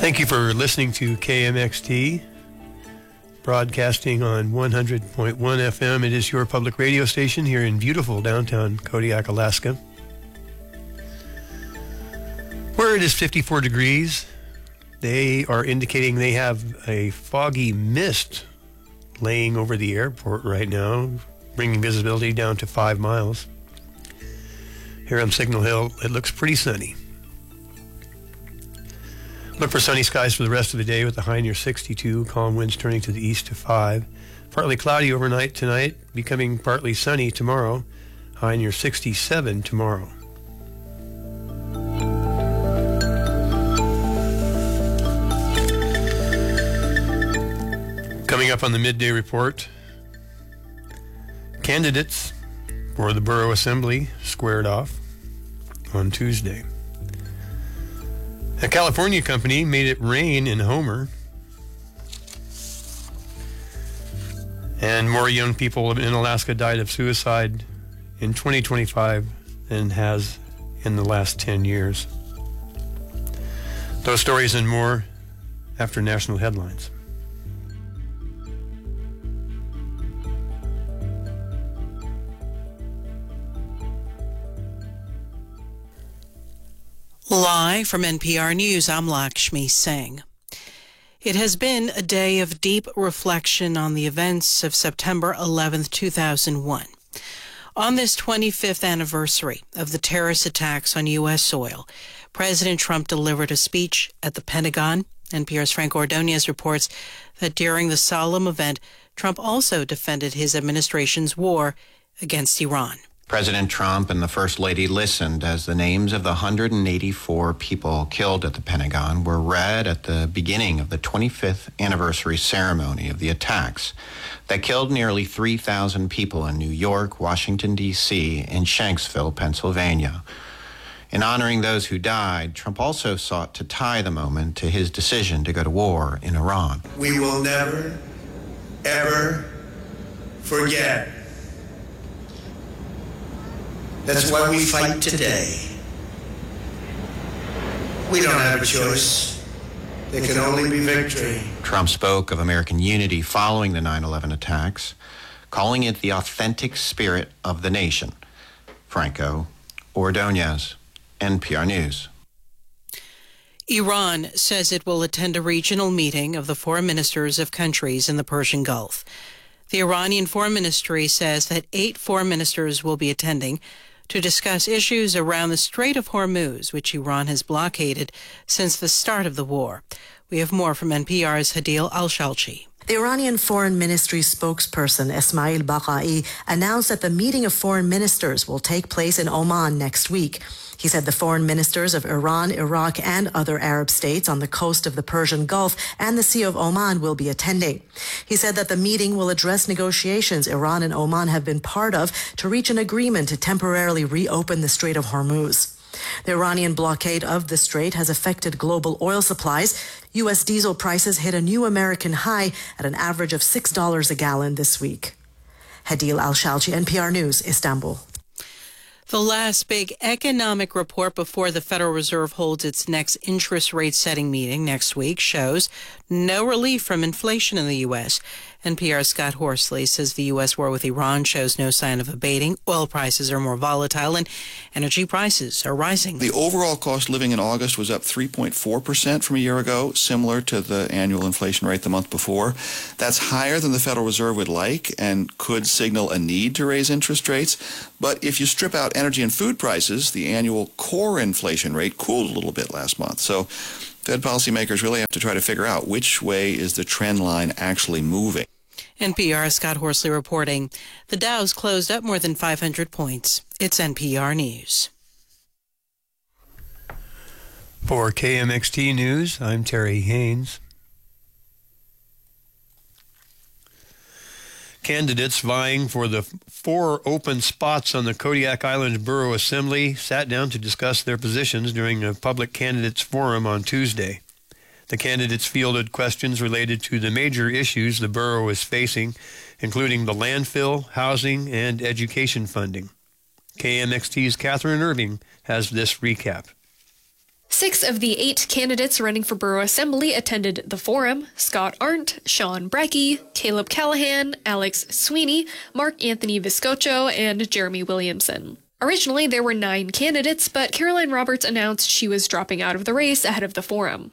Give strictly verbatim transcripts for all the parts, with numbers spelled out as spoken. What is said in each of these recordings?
Thank you for listening to K M X T, broadcasting on one hundred point one F M. It is your public radio station here in beautiful downtown Kodiak, Alaska, where it is fifty-four degrees. They are indicating they have a foggy mist laying over the airport right now, bringing visibility down to five miles. Here on Signal Hill, it looks pretty sunny. Look for sunny skies for the rest of the day with a high near sixty-two, calm winds turning to the east to five. Partly cloudy overnight tonight, becoming partly sunny tomorrow, high near sixty-seven tomorrow. Coming up on the midday report, candidates for the Borough Assembly squared off on Tuesday. A California company made it rain in Homer, and more young people in Alaska died of suicide in twenty twenty-five than has in the last ten years. Those stories and more after national headlines. Live from N P R News, I'm Lakshmi Singh. It has been a day of deep reflection on the events of September eleventh, two thousand one. On this twenty-fifth anniversary of the terrorist attacks on U S soil, President Trump delivered a speech at the Pentagon. N P R's Frank Ordonez reports that during the solemn event, Trump also defended his administration's war against Iran. President Trump and the First Lady listened as the names of the one hundred eighty-four people killed at the Pentagon were read at the beginning of the twenty-fifth anniversary ceremony of the attacks that killed nearly three thousand people in New York, Washington, D C, and Shanksville, Pennsylvania. In honoring those who died, Trump also sought to tie the moment to his decision to go to war in Iran. We will never, ever forget. That's why we fight today. We don't have a choice. There can only be victory. Trump spoke of American unity following the nine eleven attacks, calling it the authentic spirit of the nation. Franco Ordonez, N P R News. Iran says it will attend a regional meeting of the foreign ministers of countries in the Persian Gulf. The Iranian Foreign Ministry says that eight foreign ministers will be attending to discuss issues around the Strait of Hormuz, which Iran has blockaded since the start of the war. We have more from N P R's Hadil Al-Shalchi. The Iranian Foreign Ministry spokesperson Esmail Baqai announced that the meeting of foreign ministers will take place in Oman next week. He said the foreign ministers of Iran, Iraq, and other Arab states on the coast of the Persian Gulf and the Sea of Oman will be attending. He said that the meeting will address negotiations Iran and Oman have been part of to reach an agreement to temporarily reopen the Strait of Hormuz. The Iranian blockade of the strait has affected global oil supplies. U S diesel prices hit a new American high at an average of six dollars a gallon this week. Hadil Al-Shalchi, N P R News, Istanbul. The last big economic report before the Federal Reserve holds its next interest rate setting meeting next week shows no relief from inflation in the U S. N P R's Scott Horsley says the U S war with Iran shows no sign of abating. Oil prices are more volatile and energy prices are rising. The overall cost of living in August was up three point four percent from a year ago, similar to the annual inflation rate the month before. That's higher than the Federal Reserve would like and could signal a need to raise interest rates. But if you strip out energy and food prices, the annual core inflation rate cooled a little bit last month. So Fed policymakers really have to try to figure out which way is the trend line actually moving. N P R's Scott Horsley reporting. The Dow's closed up more than five hundred points. It's N P R News. For K M X T News, I'm Terry Haynes. Candidates vying for the four open spots on the Kodiak Island Borough Assembly sat down to discuss their positions during a public candidates forum on Tuesday. The candidates fielded questions related to the major issues the borough is facing, including the landfill, housing, and education funding. K M X T's Catherine Irving has this recap. Six of the eight candidates running for Borough Assembly attended the forum: Scott Arndt, Sean Brecky, Caleb Callahan, Alex Sweeney, Mark Anthony Viscocho, and Jeremy Williamson. Originally, there were nine candidates, but Caroline Roberts announced she was dropping out of the race ahead of the forum.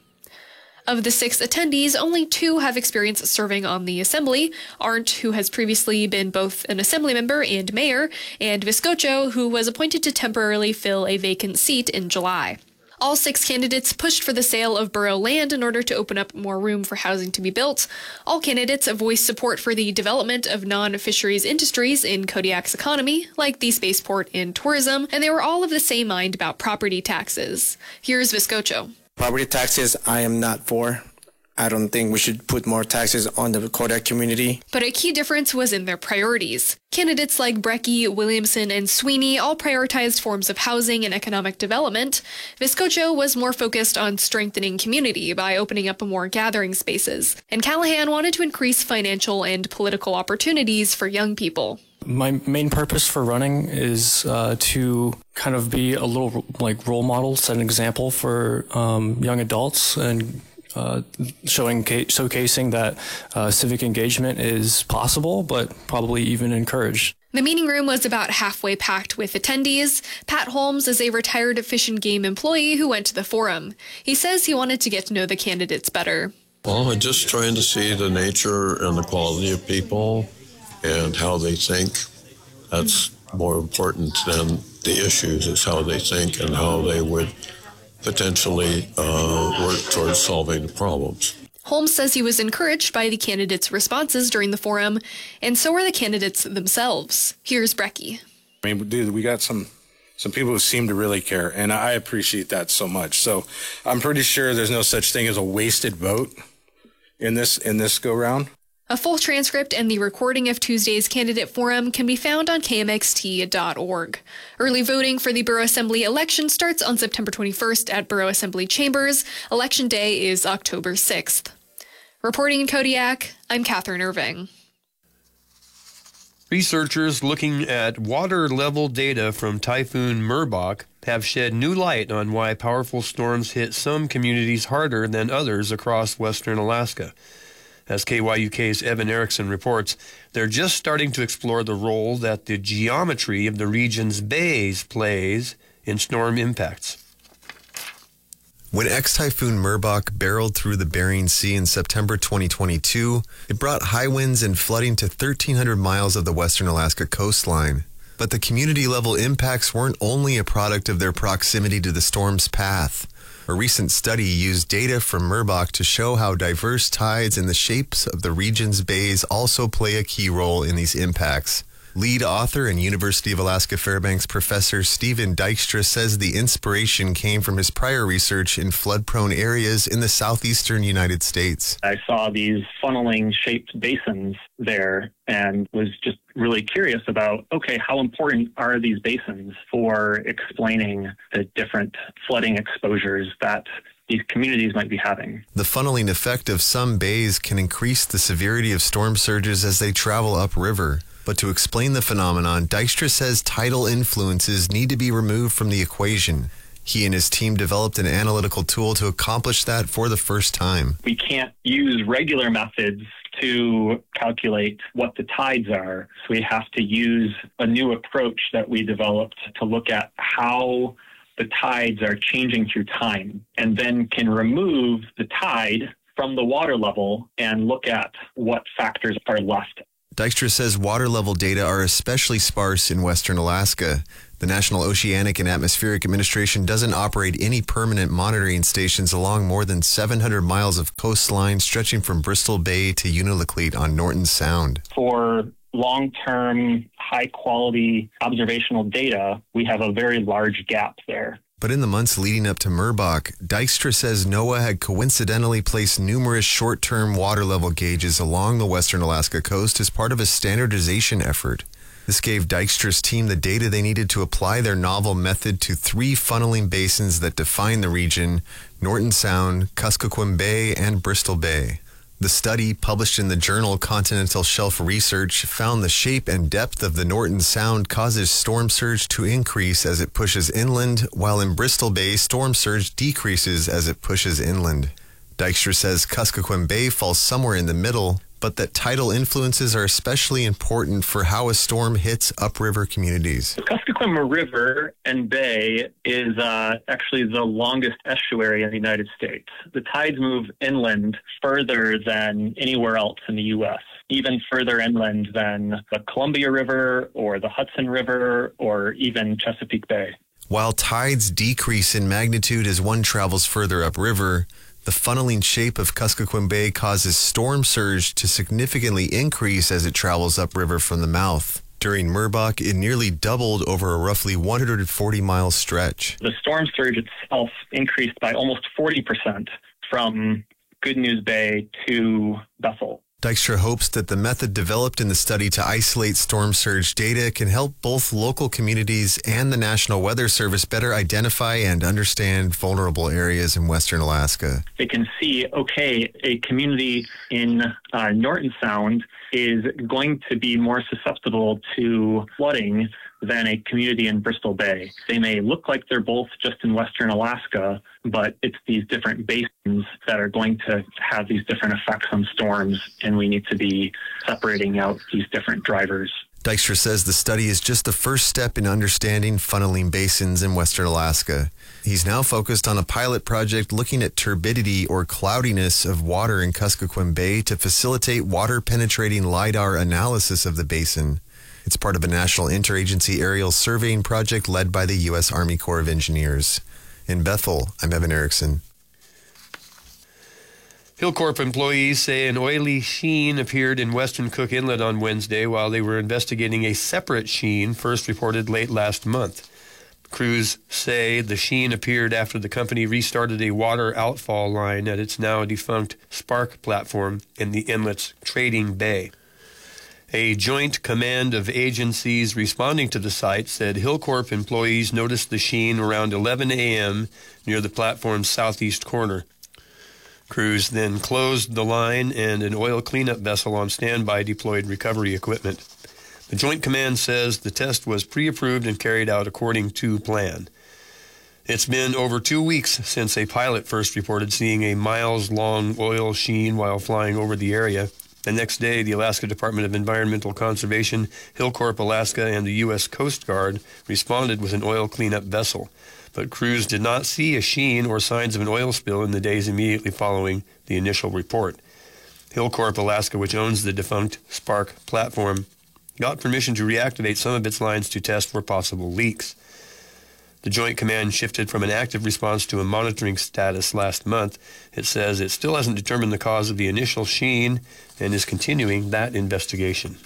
Of the six attendees, only two have experience serving on the Assembly: Arndt, who has previously been both an Assembly member and mayor, and Viscocho, who was appointed to temporarily fill a vacant seat in July. All six candidates pushed for the sale of borough land in order to open up more room for housing to be built. All candidates voiced support for the development of non-fisheries industries in Kodiak's economy, like the spaceport and tourism, and they were all of the same mind about property taxes. Here's Viscocho. Property taxes, I am not for. I don't think we should put more taxes on the Kodiak community. But a key difference was in their priorities. Candidates like Brecky, Williamson, and Sweeney all prioritized forms of housing and economic development. Viscocho was more focused on strengthening community by opening up more gathering spaces. And Callahan wanted to increase financial and political opportunities for young people. My main purpose for running is uh, to kind of be a little like role model, set an example for um, young adults, and Uh, showing showcasing that uh, civic engagement is possible, but probably even encouraged. The meeting room was about halfway packed with attendees. Pat Holmes is a retired Fish and Game employee who went to the forum. He says he wanted to get to know the candidates better. Well, I'm just trying to see the nature and the quality of people and how they think. That's more important than the issues, is how they think and how they would potentially uh, work towards solving the problems. Holmes says he was encouraged by the candidates' responses during the forum, and so were the candidates themselves. Here's Brecky. I mean, dude, we got some some people who seem to really care, and I appreciate that so much. So I'm pretty sure there's no such thing as a wasted vote in this in this go-round. A full transcript and the recording of Tuesday's candidate forum can be found on K M X T dot org. Early voting for the Borough Assembly election starts on September twenty-first at Borough Assembly Chambers. Election Day is October sixth. Reporting in Kodiak, I'm Catherine Irving. Researchers looking at water level data from Typhoon Merbok have shed new light on why powerful storms hit some communities harder than others across western Alaska. As K Y U K's Evan Erickson reports, they're just starting to explore the role that the geometry of the region's bays plays in storm impacts. When ex-Typhoon Merbok barreled through the Bering Sea in September twenty twenty-two, it brought high winds and flooding to thirteen hundred miles of the western Alaska coastline. But the community-level impacts weren't only a product of their proximity to the storm's path. A recent study used data from Merbok to show how diverse tides and the shapes of the region's bays also play a key role in these impacts. Lead author and University of Alaska Fairbanks professor Stephen Dykstra says the inspiration came from his prior research in flood-prone areas in the southeastern United States. I saw these funneling shaped basins there and was just really curious about, okay, how important are these basins for explaining the different flooding exposures that these communities might be having? The funneling effect of some bays can increase the severity of storm surges as they travel upriver. But to explain the phenomenon, Dykstra says tidal influences need to be removed from the equation. He and his team developed an analytical tool to accomplish that for the first time. We can't use regular methods to calculate what the tides are. So we have to use a new approach that we developed to look at how the tides are changing through time, and then can remove the tide from the water level and look at what factors are left. Dykstra says water level data are especially sparse in western Alaska. The National Oceanic and Atmospheric Administration doesn't operate any permanent monitoring stations along more than seven hundred miles of coastline stretching from Bristol Bay to Unalakleet on Norton Sound. For long-term, high-quality observational data, we have a very large gap there. But in the months leading up to Merbok, Dykstra says NOAA had coincidentally placed numerous short-term water level gauges along the western Alaska coast as part of a standardization effort. This gave Dykstra's team the data they needed to apply their novel method to three funneling basins that define the region: Norton Sound, Kuskokwim Bay, and Bristol Bay. The study, published in the journal Continental Shelf Research, found the shape and depth of the Norton Sound causes storm surge to increase as it pushes inland, while in Bristol Bay, storm surge decreases as it pushes inland. Dykstra says Kuskokwim Bay falls somewhere in the middle, but that tidal influences are especially important for how a storm hits upriver communities. The Kuskokwim River and Bay is uh, actually the longest estuary in the United States. The tides move inland further than anywhere else in the U S, even further inland than the Columbia River or the Hudson River or even Chesapeake Bay. While tides decrease in magnitude as one travels further upriver, the funneling shape of Kuskokwim Bay causes storm surge to significantly increase as it travels upriver from the mouth. During Merbok, it nearly doubled over a roughly one hundred forty mile stretch. The storm surge itself increased by almost forty percent from Good News Bay to Bethel. Dykstra hopes that the method developed in the study to isolate storm surge data can help both local communities and the National Weather Service better identify and understand vulnerable areas in Western Alaska. They can see, okay, a community in uh, Norton Sound is going to be more susceptible to flooding than a community in Bristol Bay. They may look like they're both just in Western Alaska, but it's these different basins that are going to have these different effects on storms, and we need to be separating out these different drivers. Dykstra says the study is just the first step in understanding funneling basins in Western Alaska. He's now focused on a pilot project looking at turbidity or cloudiness of water in Kuskokwim Bay to facilitate water-penetrating LIDAR analysis of the basin. It's part of a national interagency aerial surveying project led by the U S Army Corps of Engineers. In Bethel, I'm Evan Erickson. Hillcorp employees say an oily sheen appeared in Western Cook Inlet on Wednesday while they were investigating a separate sheen first reported late last month. Crews say the sheen appeared after the company restarted a water outfall line at its now defunct Spark platform in the inlet's trading bay. A joint command of agencies responding to the site said Hillcorp employees noticed the sheen around eleven a.m. near the platform's southeast corner. Crews then closed the line, and an oil cleanup vessel on standby deployed recovery equipment. The Joint Command says the test was pre-approved and carried out according to plan. It's been over two weeks since a pilot first reported seeing a miles-long oil sheen while flying over the area. The next day, the Alaska Department of Environmental Conservation, Hillcorp Alaska, and the U S Coast Guard responded with an oil cleanup vessel. But crews did not see a sheen or signs of an oil spill in the days immediately following the initial report. Hillcorp Alaska, which owns the defunct Spark platform, got permission to reactivate some of its lines to test for possible leaks. The Joint Command shifted from an active response to a monitoring status last month. It says it still hasn't determined the cause of the initial sheen and is continuing that investigation.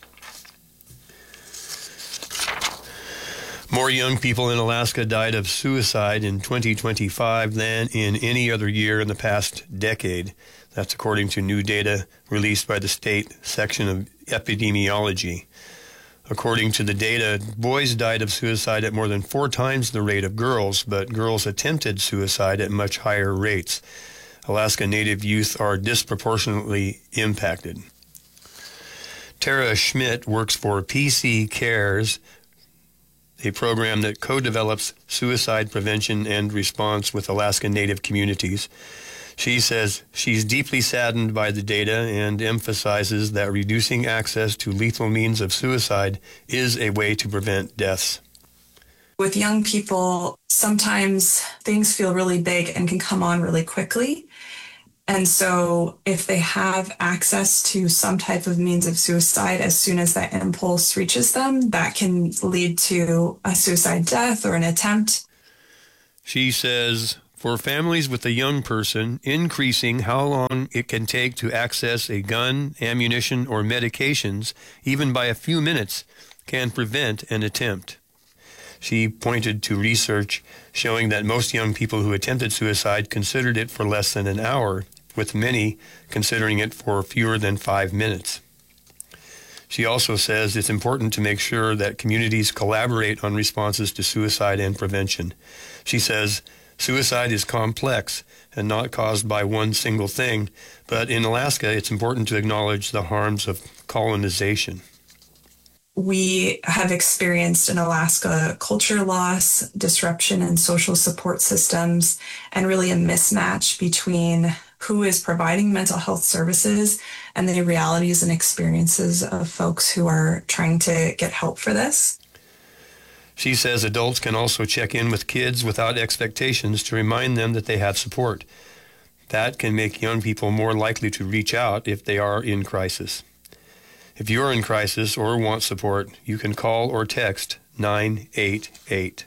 More young people in Alaska died of suicide in twenty twenty-five than in any other year in the past decade. That's according to new data released by the state section of epidemiology. According to the data, boys died of suicide at more than four times the rate of girls, but girls attempted suicide at much higher rates. Alaska Native youth are disproportionately impacted. Tara Schmidt works for P C Cares, a program that co-develops suicide prevention and response with Alaska Native communities. She says she's deeply saddened by the data and emphasizes that reducing access to lethal means of suicide is a way to prevent deaths. With young people, sometimes things feel really big and can come on really quickly. And so if they have access to some type of means of suicide as soon as that impulse reaches them, that can lead to a suicide death or an attempt. She says, for families with a young person, increasing how long it can take to access a gun, ammunition, or medications, even by a few minutes, can prevent an attempt. She pointed to research showing that most young people who attempted suicide considered it for less than an hour, with many considering it for fewer than five minutes. She also says it's important to make sure that communities collaborate on responses to suicide and prevention. She says Suicide is complex and not caused by one single thing, but in Alaska, it's important to acknowledge the harms of colonization. We have experienced in Alaska culture loss, disruption in social support systems, and really a mismatch between who is providing mental health services and the realities and experiences of folks who are trying to get help for this. She says adults can also check in with kids without expectations to remind them that they have support. That can make young people more likely to reach out if they are in crisis. If you're in crisis or want support, you can call or text nine eight eight.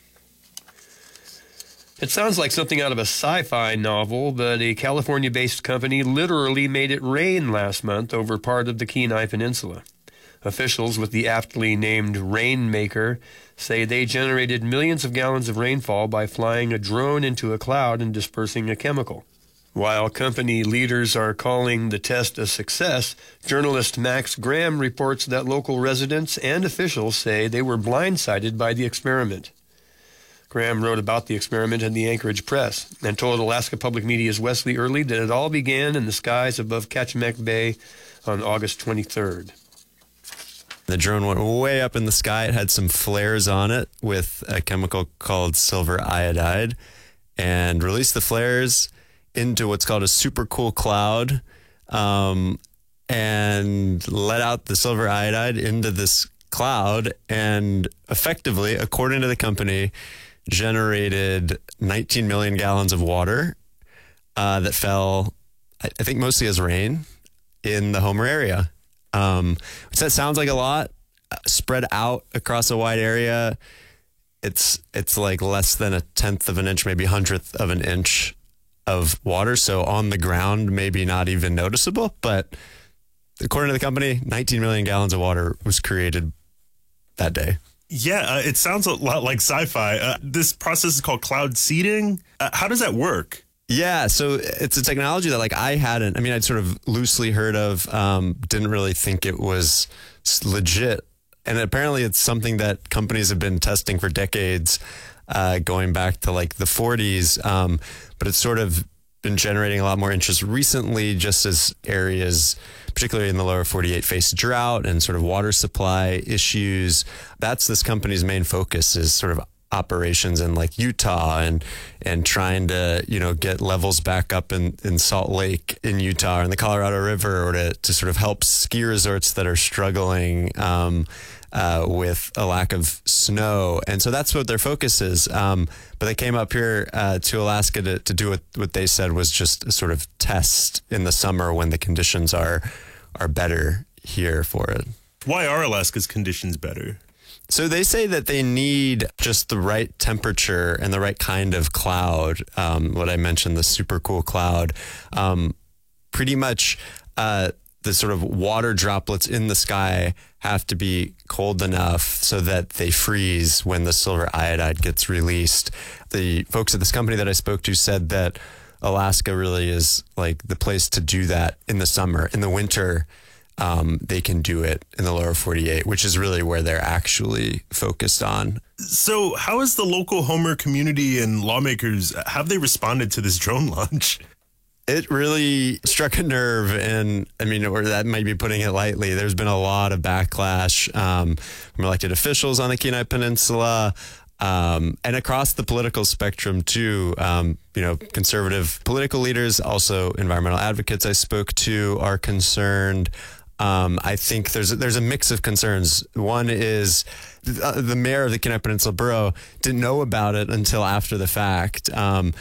It sounds like something out of a sci-fi novel, but a California-based company literally made it rain last month over part of the Kenai Peninsula. Officials with the aptly named Rainmaker say they generated millions of gallons of rainfall by flying a drone into a cloud and dispersing a chemical. While company leaders are calling the test a success, journalist Max Graham reports that local residents and officials say they were blindsided by the experiment. Graham wrote about the experiment in the Anchorage Press and told Alaska Public Media's Wesley Early that it all began in the skies above Kachemak Bay on August twenty-third. The drone went way up in the sky. It had some flares on it with a chemical called silver iodide and released the flares into what's called a supercool cloud um, and let out the silver iodide into this cloud and effectively, according to the company, generated nineteen million gallons of water uh, that fell, I, I think, mostly as rain in the Homer area. Um, which that sounds like a lot, uh, spread out across a wide area. It's it's like less than a tenth of an inch, maybe a hundredth of an inch of water. So on the ground, maybe not even noticeable. But according to the company, nineteen million gallons of water was created that day. Yeah, uh, it sounds a lot like sci-fi. Uh, this process is called cloud seeding. Uh, how does that work? Yeah, so it's a technology that like I hadn't, I mean, I'd sort of loosely heard of, um, didn't really think it was legit. And apparently it's something that companies have been testing for decades, uh, going back to like the forties. Um, but it's sort of been generating a lot more interest recently, just as areas, particularly in the lower forty-eight, face drought and sort of water supply issues. That's this company's main focus, is sort of operations in like Utah and and trying to, you know, get levels back up in, in Salt Lake in Utah or in the Colorado River, or to, to sort of help ski resorts that are struggling um, uh, with a lack of snow. And so that's what their focus is. Um, but they came up here uh, to Alaska to, to do what, what they said was just a sort of test in the summer when the conditions are are better here for it. Why are Alaska's conditions better? So they say that they need just the right temperature and the right kind of cloud. Um, what I mentioned, the super cool cloud, um, pretty much uh, the sort of water droplets in the sky have to be cold enough so that they freeze when the silver iodide gets released. The folks at this company that I spoke to said that Alaska really is like the place to do that in the summer. In the winter, Um, they can do it in the lower forty-eight, which is really where they're actually focused on. So how has the local Homer community and lawmakers, have they responded to this drone launch? It really struck a nerve, and I mean, or that might be putting it lightly. There's been a lot of backlash um, from elected officials on the Kenai Peninsula, um, and across the political spectrum too. Um, you know, conservative political leaders, also environmental advocates I spoke to, are concerned. Um, I think there's a, there's a mix of concerns. One is the, the mayor of the Kenai Peninsula Borough didn't know about it until after the fact. Um,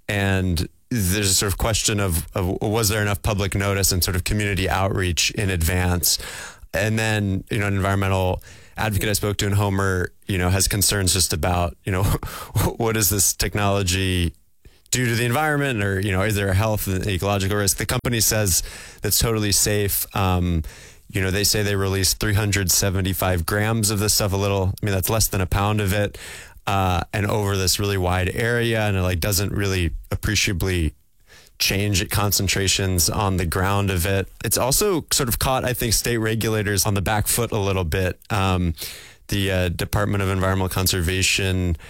and there's a sort of question of, of was there enough public notice and sort of community outreach in advance? And then, you know, an environmental advocate I spoke to in Homer, you know, has concerns just about, you know, what is this technology due to the environment, or, you know, is there a health and ecological risk? The company says that's totally safe. Um, you know, they say they released three hundred seventy-five grams of this stuff, a little, I mean, that's less than a pound of it, uh, and over this really wide area, and it like doesn't really appreciably change at concentrations on the ground of it. It's also sort of caught, I think, state regulators on the back foot a little bit. Um, the uh, Department of Environmental Conservation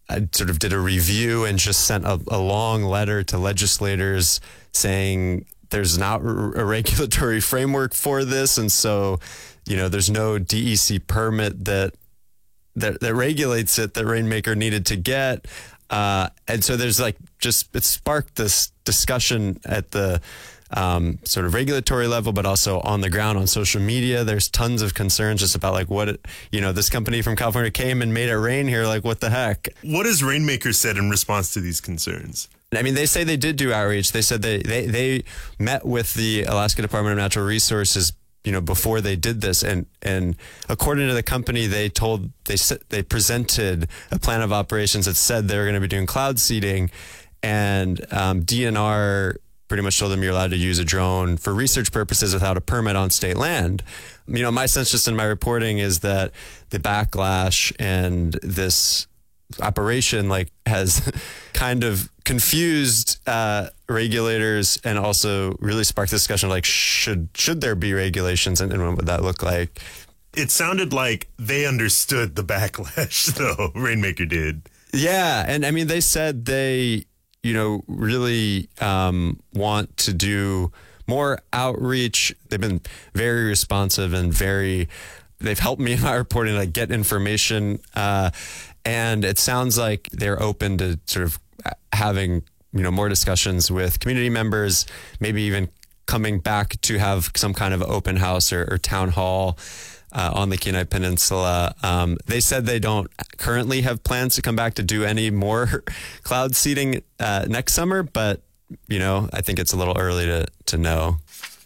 I sort of did a review and just sent a, a long letter to legislators saying there's not a regulatory framework for this, and so, you know, there's no D E C permit that that, that regulates it that Rainmaker needed to get. Uh, and so there's like just, it sparked this discussion at the um, sort of regulatory level, but also on the ground on social media. There's tons of concerns just about like what, it, you know, this company from California came and made it rain here. Like, what the heck? What has Rainmaker said in response to these concerns? I mean, they say they did do outreach. They said they, they, they met with the Alaska Department of Natural Resources, you know, before they did this. And, and according to the company, they told, they they presented a plan of operations that said they were going to be doing cloud seeding, and um, D N R pretty much told them you're allowed to use a drone for research purposes without a permit on state land. You know, my sense just in my reporting is that the backlash and this operation like has kind of confused uh, regulators and also really sparked discussion like should should there be regulations, and, and what would that look like? It sounded like they understood the backlash, though. Rainmaker did. Yeah, and I mean they said they, you know, really um, want to do more outreach. They've been very responsive and very, they've helped me in my reporting, like get information. Uh, and it sounds like they're open to sort of having, you know, more discussions with community members, maybe even coming back to have some kind of open house or, or town hall uh, on the Kenai Peninsula. Um, they said they don't currently have plans to come back to do any more cloud seeding uh, next summer, but, you know, I think it's a little early to, to know.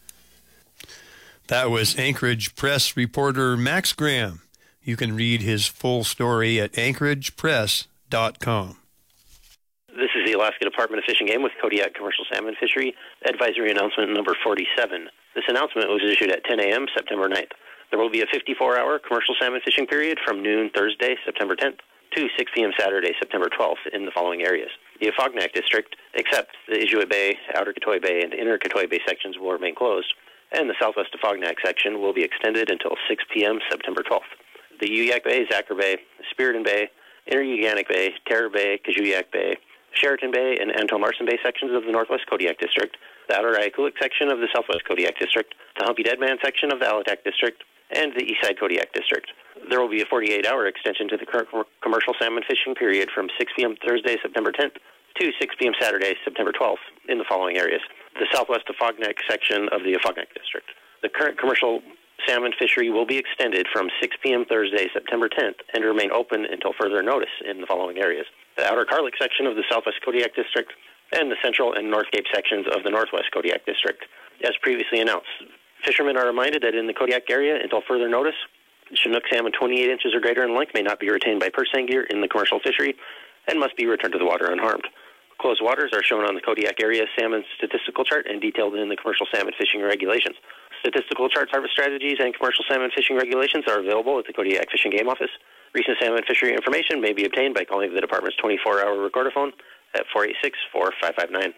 That was Anchorage Press reporter Max Graham. You can read his full story at anchorage press dot com. This is the Alaska Department of Fish and Game with Kodiak Commercial Salmon Fishery Advisory Announcement number forty-seven. This announcement was issued at ten a.m. September ninth. There will be a fifty-four hour commercial salmon fishing period from noon Thursday, September tenth, to six p.m. Saturday, September twelfth in the following areas. The Afognak District, except the Ijuit Bay, Outer Katoi Bay, and Inner Katoi Bay sections will remain closed, and the Southwest Afognak section will be extended until six p.m. September twelfth. The Uyak Bay, Zacher Bay, Spiriton Bay, Inner Uganic Bay, Terror Bay, Kajuyak Bay, Sheraton Bay, and Anton Larson Bay sections of the Northwest Kodiak District, the Outer Ayakulik section of the Southwest Kodiak District, the Humpy Dead Man section of the Alatak District, and the Eastside Kodiak District. There will be a forty-eight hour extension to the current commercial salmon fishing period from six p.m. Thursday, September tenth, to six p.m. Saturday, September twelfth in the following areas. The Southwest Afognak section of the Afognak District. The current commercial salmon fishery will be extended from six p.m. Thursday, September tenth, and remain open until further notice in the following areas. The Outer Karlik section of the Southwest Kodiak District, and the Central and North Cape sections of the Northwest Kodiak District. As previously announced, fishermen are reminded that in the Kodiak area, until further notice, Chinook salmon twenty-eight inches or greater in length may not be retained by purse seine gear in the commercial fishery and must be returned to the water unharmed. Closed waters are shown on the Kodiak area salmon statistical chart and detailed in the commercial salmon fishing regulations. Statistical charts, harvest strategies, and commercial salmon fishing regulations are available at the Kodiak Fish and Game Office. Recent salmon fishery information may be obtained by calling the department's twenty-four hour recorder-phone at four eight six, four five five nine.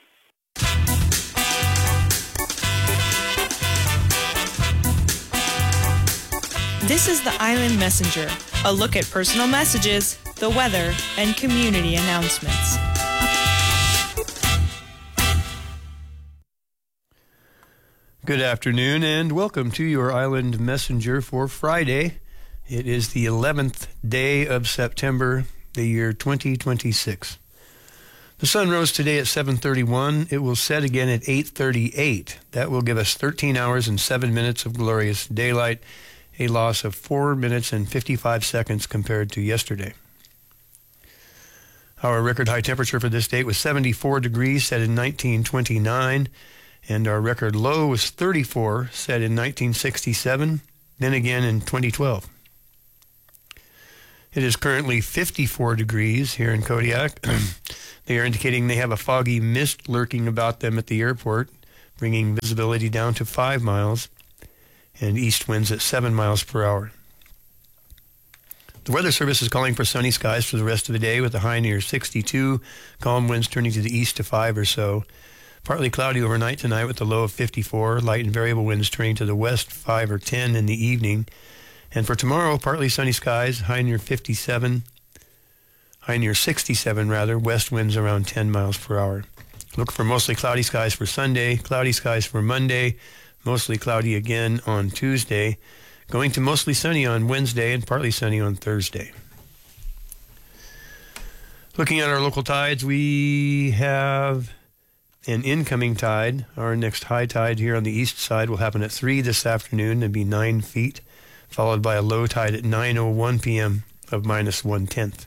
This is the Island Messenger, a look at personal messages, the weather, and community announcements. Good afternoon and welcome to your Island Messenger for Friday. It is the eleventh day of September, the year twenty twenty-six. The sun rose today at seven thirty-one. It will set again at eight thirty-eight. That will give us thirteen hours and seven minutes of glorious daylight, a loss of four minutes and fifty-five seconds compared to yesterday. Our record high temperature for this date was seventy-four degrees, set in nineteen twenty-nine. And our record low was thirty-four, set in nineteen sixty-seven, then again in twenty twelve. It is currently fifty-four degrees here in Kodiak. They are indicating they have a foggy mist lurking about them at the airport, bringing visibility down to five miles, and east winds at seven miles per hour. The Weather Service is calling for sunny skies for the rest of the day with a high near sixty-two, calm winds turning to the east to five or so. Partly cloudy overnight tonight with a low of fifty-four, light and variable winds turning to the west five or ten in the evening. And for tomorrow, partly sunny skies, high near fifty-seven, high near sixty-seven rather, west winds around ten miles per hour. Look for mostly cloudy skies for Sunday, cloudy skies for Monday, mostly cloudy again on Tuesday, going to mostly sunny on Wednesday and partly sunny on Thursday. Looking at our local tides, we have an incoming tide. Our next high tide here on the east side will happen at three this afternoon and be nine feet, followed by a low tide at nine oh one p.m. of minus one-tenth.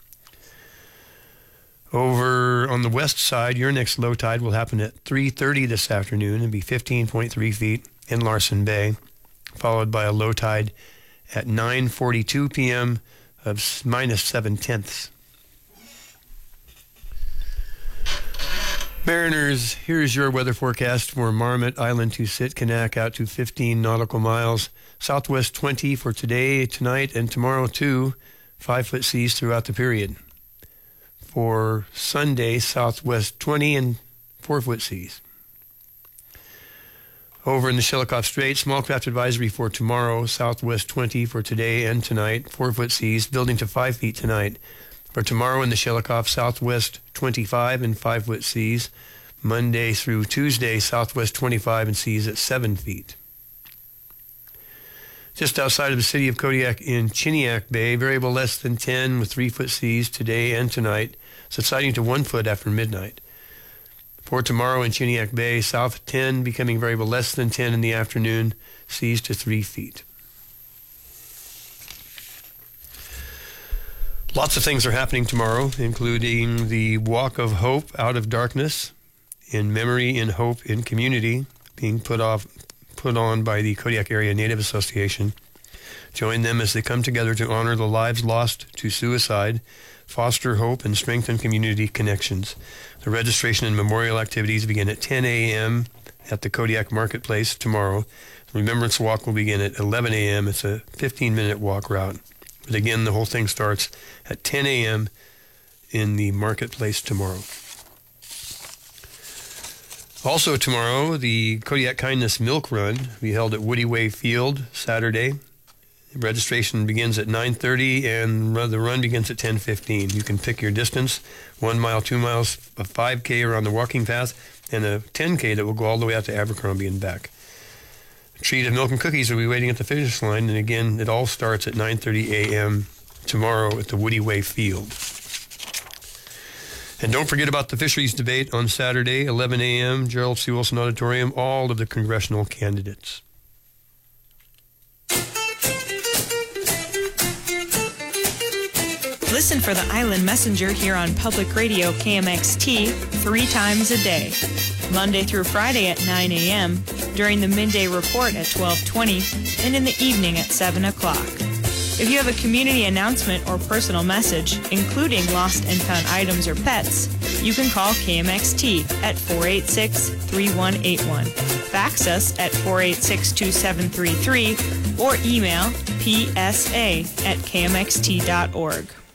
Over on the west side, your next low tide will happen at three thirty this afternoon and be fifteen point three feet in Larsen Bay, followed by a low tide at nine forty-two p.m. of minus seven-tenths. Mariners, here's your weather forecast for Marmot Island to Sitkinak out to fifteen nautical miles. Southwest twenty for today, tonight, and tomorrow too. Five-foot seas throughout the period. For Sunday, southwest twenty and four-foot seas. Over in the Shelikof Strait, small craft advisory for tomorrow, southwest twenty for today and tonight, four-foot seas, building to five feet tonight. For tomorrow in the Shelikof, southwest twenty-five and five-foot seas. Monday through Tuesday, southwest twenty-five and seas at seven feet. Just outside of the city of Kodiak in Chiniak Bay, variable less than ten with three-foot seas today and tonight, subsiding to one foot after midnight. For tomorrow in Chiniak Bay, south ten, becoming variable less than ten in the afternoon, seas to three feet. Lots of things are happening tomorrow, including the Walk of Hope Out of Darkness, in memory, in hope, in community, being put off, put on by the Kodiak Area Native Association. Join them as they come together to honor the lives lost to suicide, foster hope, and strengthen community connections. The registration and memorial activities begin at ten a.m. at the Kodiak Marketplace tomorrow. The Remembrance Walk will begin at eleven a.m. It's a fifteen-minute walk route. But again, the whole thing starts at ten a.m. in the Marketplace tomorrow. Also tomorrow, the Kodiak Kindness Milk Run will be held at Woody Way Field Saturday. Registration begins at nine thirty and the run begins at ten fifteen. You can pick your distance, one mile, two miles, a five K around the walking path, and a ten K that will go all the way out to Abercrombie and back. A treat of milk and cookies will be waiting at the finish line, and again, it all starts at nine thirty a.m. tomorrow at the Woody Way Field. And don't forget about the fisheries debate on Saturday, eleven a.m., Gerald C. Wilson Auditorium, all of the congressional candidates. Listen for the Island Messenger here on Public Radio K M X T three times a day, Monday through Friday at nine a.m., during the midday report at twelve twenty, and in the evening at seven o'clock. If you have a community announcement or personal message, including lost and found items or pets, you can call K M X T at four eight six, three one eight one, fax us at four eight six, two seven three three, or email p s a at k m x t dot org.